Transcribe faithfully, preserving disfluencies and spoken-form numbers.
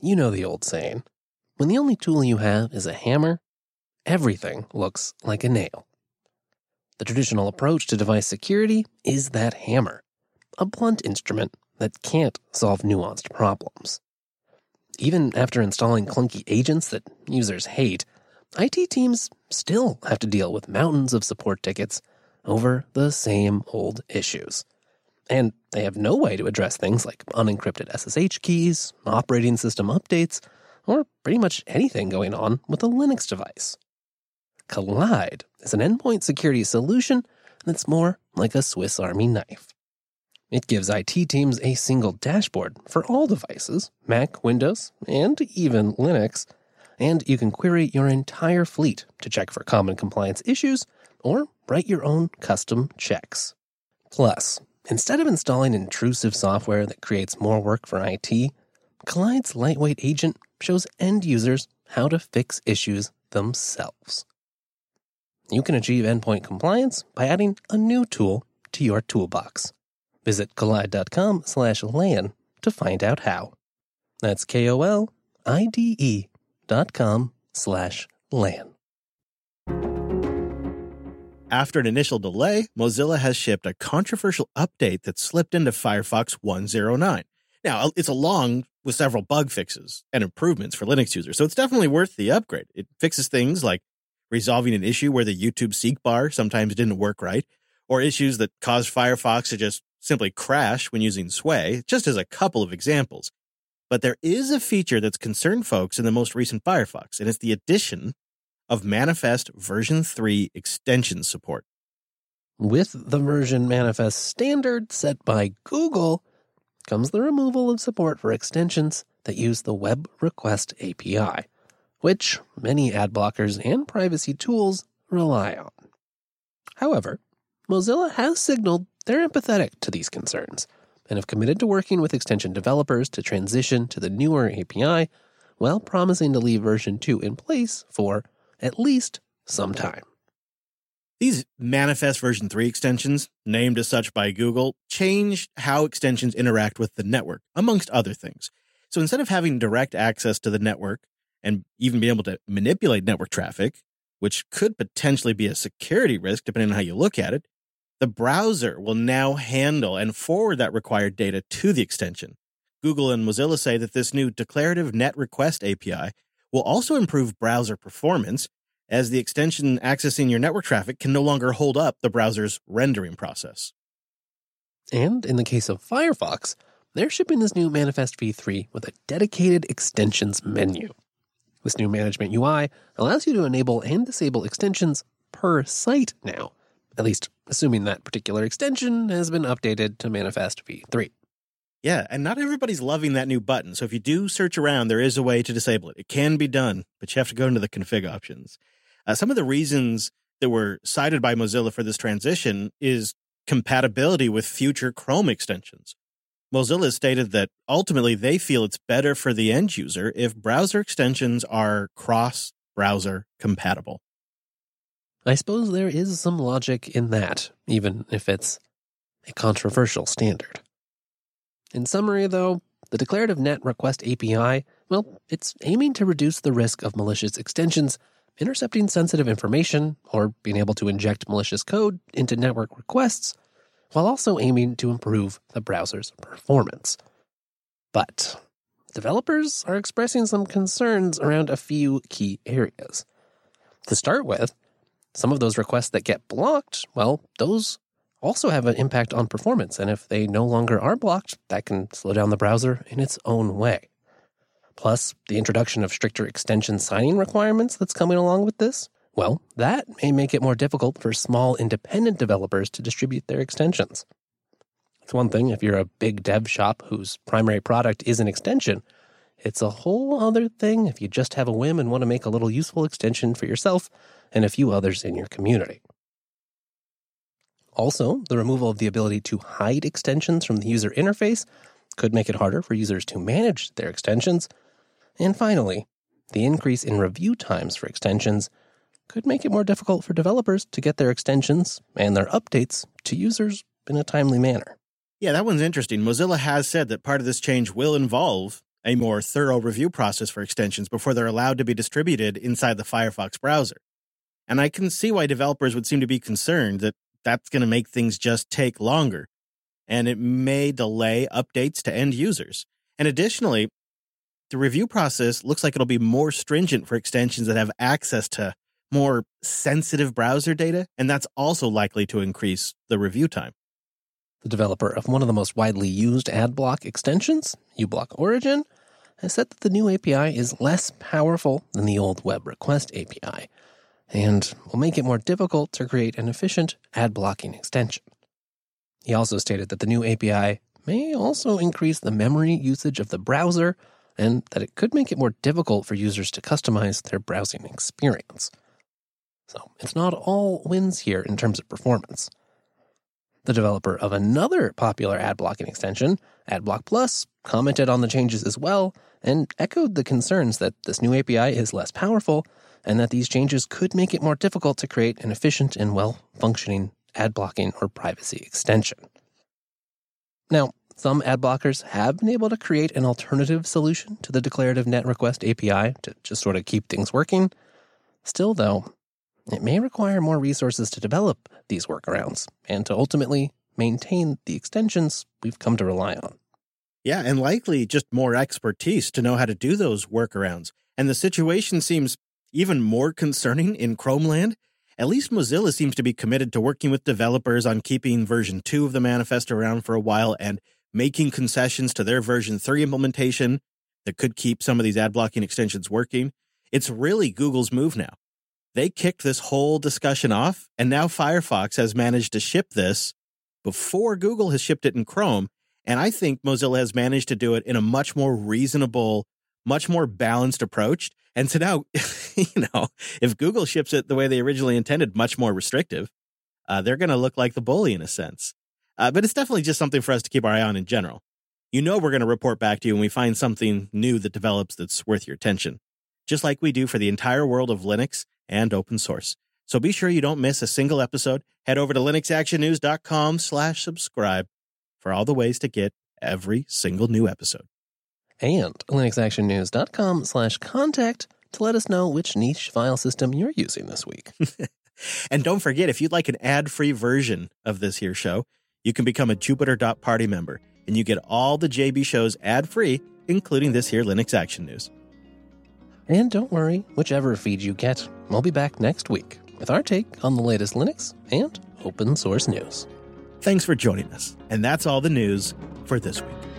You know the old saying, when the only tool you have is a hammer, everything looks like a nail. The traditional approach to device security is that hammer, a blunt instrument that can't solve nuanced problems. Even after installing clunky agents that users hate, I T teams still have to deal with mountains of support tickets over the same old issues. And they have no way to address things like unencrypted S S H keys, operating system updates, or pretty much anything going on with a Linux device. Kolide is an endpoint security solution that's more like a Swiss Army knife. It gives I T teams a single dashboard for all devices, Mac, Windows, and even Linux, and you can query your entire fleet to check for common compliance issues or write your own custom checks. Plus, instead of installing intrusive software that creates more work for I T, Kolide's lightweight agent shows end users how to fix issues themselves. You can achieve endpoint compliance by adding a new tool to your toolbox. Visit kolide.com slash LAN to find out how. That's K-O-L-I-D-E dot com slash LAN. After an initial delay, Mozilla has shipped a controversial update that slipped into Firefox one oh nine. Now, it's along with several bug fixes and improvements for Linux users, so it's definitely worth the upgrade. It fixes things like resolving an issue where the YouTube seek bar sometimes didn't work right, or issues that caused Firefox to just simply crash when using Sway, just as a couple of examples. But there is a feature that's concerned folks in the most recent Firefox, and it's the addition of Manifest version three extension support. With the version Manifest standard set by Google comes the removal of support for extensions that use the Web Request A P I, which many ad blockers and privacy tools rely on. However, Mozilla has signaled they're empathetic to these concerns and have committed to working with extension developers to transition to the newer A P I while promising to leave version two in place for at least some time. These Manifest version three extensions, named as such by Google, changed how extensions interact with the network, amongst other things. So instead of having direct access to the network and even being able to manipulate network traffic, which could potentially be a security risk depending on how you look at it, the browser will now handle and forward that required data to the extension. Google and Mozilla say that this new declarative net request A P I will also improve browser performance, as the extension accessing your network traffic can no longer hold up the browser's rendering process. And in the case of Firefox, they're shipping this new Manifest v three with a dedicated extensions menu. This new management U I allows you to enable and disable extensions per site now, at least assuming that particular extension has been updated to Manifest v three. Yeah, and not everybody's loving that new button, so if you do search around, there is a way to disable it. It can be done, but you have to go into the config options. Uh, some of the reasons that were cited by Mozilla for this transition is compatibility with future Chrome extensions. Mozilla stated that ultimately they feel it's better for the end user if browser extensions are cross-browser compatible. I suppose there is some logic in that, even if it's a controversial standard. In summary, though, the declarative net request A P I, well, it's aiming to reduce the risk of malicious extensions intercepting sensitive information or being able to inject malicious code into network requests, while also aiming to improve the browser's performance. But developers are expressing some concerns around a few key areas. To start with, some of those requests that get blocked, well, those also have an impact on performance, and if they no longer are blocked, that can slow down the browser in its own way. Plus, the introduction of stricter extension signing requirements that's coming along with this, well, that may make it more difficult for small independent developers to distribute their extensions. It's one thing if you're a big dev shop whose primary product is an extension. It's a whole other thing if you just have a whim and want to make a little useful extension for yourself and a few others in your community. Also, the removal of the ability to hide extensions from the user interface could make it harder for users to manage their extensions. And finally, the increase in review times for extensions could make it more difficult for developers to get their extensions and their updates to users in a timely manner. Yeah, that one's interesting. Mozilla has said that part of this change will involve a more thorough review process for extensions before they're allowed to be distributed inside the Firefox browser. And I can see why developers would seem to be concerned that that's going to make things just take longer, and it may delay updates to end users. And additionally, the review process looks like it'll be more stringent for extensions that have access to more sensitive browser data, and that's also likely to increase the review time. The developer of one of the most widely used AdBlock extensions, uBlock Origin, has said that the new A P I is less powerful than the old Web Request A P I, and will make it more difficult to create an efficient ad blocking extension. He also stated that the new A P I may also increase the memory usage of the browser, and that it could make it more difficult for users to customize their browsing experience. So it's not all wins here in terms of performance. The developer of another popular ad blocking extension, AdBlock Plus, commented on the changes as well and echoed the concerns that this new A P I is less powerful and that these changes could make it more difficult to create an efficient and well-functioning ad blocking or privacy extension. Now, some ad blockers have been able to create an alternative solution to the declarative net request A P I to just sort of keep things working. Still, though, it may require more resources to develop these workarounds and to ultimately maintain the extensions we've come to rely on. Yeah, and likely just more expertise to know how to do those workarounds. And the situation seems even more concerning in Chrome land. At least Mozilla seems to be committed to working with developers on keeping version two of the manifest around for a while and making concessions to their version three implementation that could keep some of these ad blocking extensions working. It's really Google's move now. They kicked this whole discussion off, and now Firefox has managed to ship this before Google has shipped it in Chrome. And I think Mozilla has managed to do it in a much more reasonable, much more balanced approach. And so now, you know, if Google ships it the way they originally intended, much more restrictive, uh, they're going to look like the bully in a sense. Uh, but it's definitely just something for us to keep our eye on in general. You know we're going to report back to you when we find something new that develops that's worth your attention, just like we do for the entire world of Linux and open source. So be sure you don't miss a single episode. Head over to linuxactionnews.com slash subscribe for all the ways to get every single new episode. And linuxactionnews.com slash contact to let us know which niche file system you're using this week. And don't forget, if you'd like an ad-free version of this here show, you can become a Jupiter.party member, and you get all the J B shows ad-free, including this here Linux Action News. And don't worry, whichever feed you get, we'll be back next week with our take on the latest Linux and open source news. Thanks for joining us. And that's all the news for this week.